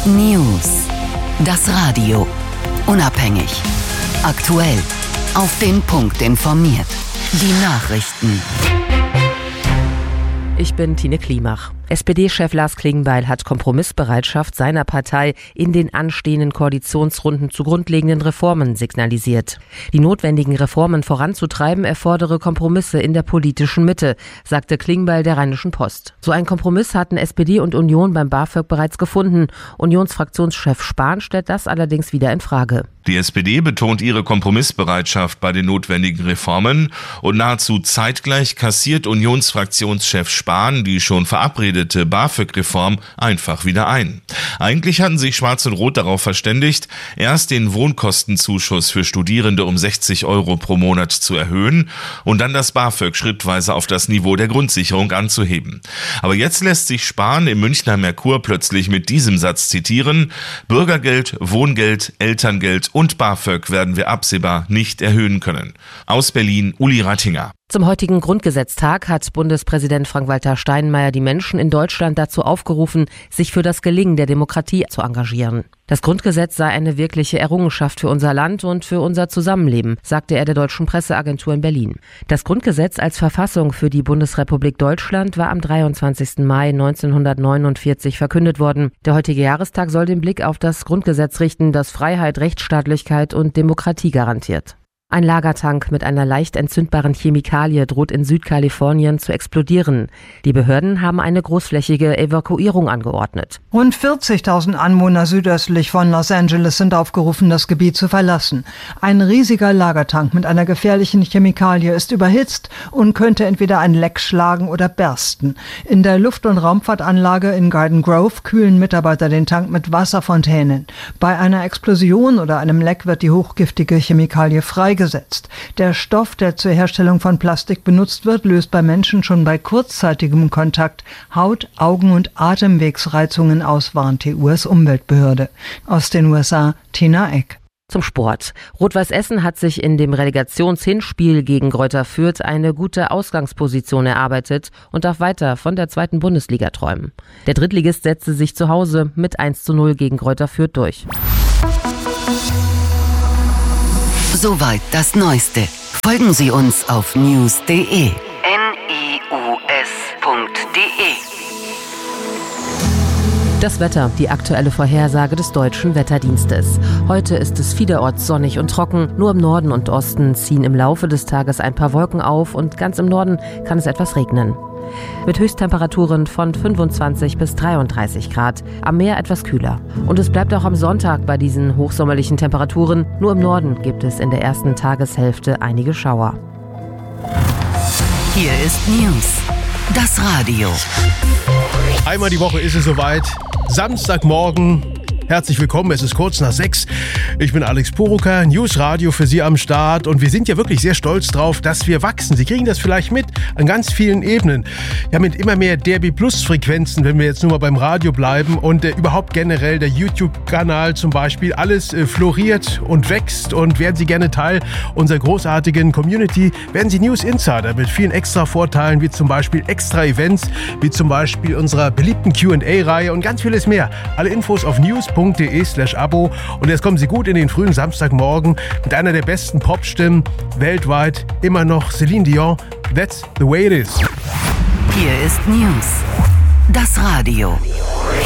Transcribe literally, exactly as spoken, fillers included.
News. Das Radio. Unabhängig. Aktuell. Auf den Punkt informiert. Die Nachrichten. Ich bin Tine Klimach. S P D-Chef Lars Klingbeil hat Kompromissbereitschaft seiner Partei in den anstehenden Koalitionsrunden zu grundlegenden Reformen signalisiert. Die notwendigen Reformen voranzutreiben erfordere Kompromisse in der politischen Mitte, sagte Klingbeil der Rheinischen Post. So ein Kompromiss hatten S P D und Union beim BAföG bereits gefunden. Unionsfraktionschef Spahn stellt das allerdings wieder in Frage. Die S P D betont ihre Kompromissbereitschaft bei den notwendigen Reformen und nahezu zeitgleich kassiert Unionsfraktionschef Spahn die schon verabredete BAföG-Reform einfach wieder ein. Eigentlich hatten sich Schwarz und Rot darauf verständigt, erst den Wohnkostenzuschuss für Studierende um sechzig Euro pro Monat zu erhöhen und dann das BAföG schrittweise auf das Niveau der Grundsicherung anzuheben. Aber jetzt lässt sich Spahn im Münchner Merkur plötzlich mit diesem Satz zitieren: Bürgergeld, Wohngeld, Elterngeld und BAföG werden wir absehbar nicht erhöhen können. Aus Berlin, Uli Rattinger. Zum heutigen Grundgesetztag hat Bundespräsident Frank-Walter Steinmeier die Menschen in Deutschland dazu aufgerufen, sich für das Gelingen der Demokratie zu engagieren. Das Grundgesetz sei eine wirkliche Errungenschaft für unser Land und für unser Zusammenleben, sagte er der Deutschen Presseagentur in Berlin. Das Grundgesetz als Verfassung für die Bundesrepublik Deutschland war am dreiundzwanzigsten Mai neunzehnhundertneunundvierzig verkündet worden. Der heutige Jahrestag soll den Blick auf das Grundgesetz richten, das Freiheit, Rechtsstaatlichkeit und Demokratie garantiert. Ein Lagertank mit einer leicht entzündbaren Chemikalie droht in Südkalifornien zu explodieren. Die Behörden haben eine großflächige Evakuierung angeordnet. Rund vierzigtausend Anwohner südöstlich von Los Angeles sind aufgerufen, das Gebiet zu verlassen. Ein riesiger Lagertank mit einer gefährlichen Chemikalie ist überhitzt und könnte entweder ein Leck schlagen oder bersten. In der Luft- und Raumfahrtanlage in Garden Grove kühlen Mitarbeiter den Tank mit Wasserfontänen. Bei einer Explosion oder einem Leck wird die hochgiftige Chemikalie freigesetzt. Der Stoff, der zur Herstellung von Plastik benutzt wird, löst bei Menschen schon bei kurzzeitigem Kontakt Haut-, Augen- und Atemwegsreizungen aus, warnt die U S-Umweltbehörde. Aus den U S A, Tina Eck. Zum Sport. Rot-Weiß Essen hat sich in dem Relegationshinspiel gegen Greuther Fürth eine gute Ausgangsposition erarbeitet und darf weiter von der zweiten Bundesliga träumen. Der Drittligist setzte sich zu Hause mit eins zu null gegen Greuther Fürth durch. Soweit das Neueste. Folgen Sie uns auf news punkt de. N I U S punkt de. Das Wetter, die aktuelle Vorhersage des Deutschen Wetterdienstes. Heute ist es vielerorts sonnig und trocken. Nur im Norden und Osten ziehen im Laufe des Tages ein paar Wolken auf und ganz im Norden kann es etwas regnen. Mit Höchsttemperaturen von fünfundzwanzig bis dreiunddreißig Grad, am Meer etwas kühler. Und es bleibt auch am Sonntag bei diesen hochsommerlichen Temperaturen. Nur im Norden gibt es in der ersten Tageshälfte einige Schauer. Hier ist News. Das Radio. Einmal die Woche ist es soweit. Samstagmorgen. Herzlich willkommen, es ist kurz nach sechs. Ich bin Alex Purucker, News Radio für Sie am Start und wir sind ja wirklich sehr stolz drauf, dass wir wachsen. Sie kriegen das vielleicht mit an ganz vielen Ebenen. Ja, mit immer mehr D A B Plus Frequenzen, wenn wir jetzt nur mal beim Radio bleiben und äh, überhaupt generell der YouTube-Kanal zum Beispiel. Alles äh, floriert und wächst und werden Sie gerne Teil unserer großartigen Community, werden Sie News Insider mit vielen extra Vorteilen, wie zum Beispiel extra Events, wie zum Beispiel unserer beliebten Q und A-Reihe und ganz vieles mehr. Alle Infos auf news punkt de slash abo und jetzt kommen Sie gut in den frühen Samstagmorgen mit einer der besten Popstimmen weltweit, immer noch Celine Dion. That's the way it is. Hier ist News. Das Radio.